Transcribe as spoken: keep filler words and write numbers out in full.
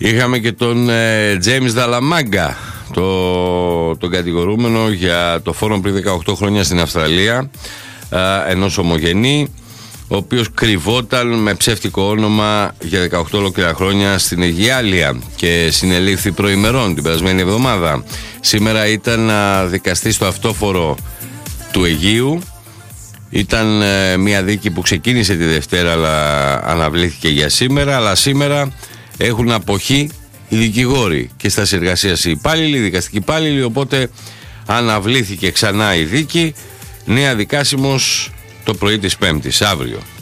Είχαμε και τον ε, James Δαλαμάγκα, το, τον κατηγορούμενο για το φόρο πριν δεκαοκτώ χρόνια στην Αυστραλία, ε, ενός ομογενή, ο οποίος κρυβόταν με ψεύτικο όνομα για δεκαοκτώ ολόκληρα χρόνια στην Αιγιάλια και συνελήφθη προημερών την περασμένη εβδομάδα. Σήμερα ήταν να δικαστεί στο αυτόφορο του Αιγείου. Ήταν ε, μια δίκη που ξεκίνησε τη Δευτέρα αλλά αναβλήθηκε για σήμερα. Αλλά σήμερα έχουν αποχή οι δικηγόροι και στα εργασίας οι υπάλληλοι, οι δικαστικοί υπάλληλοι. Οπότε αναβλήθηκε ξανά η δίκη. Νέα δικάσιμος το πρωί της Πέμπτης, αύριο.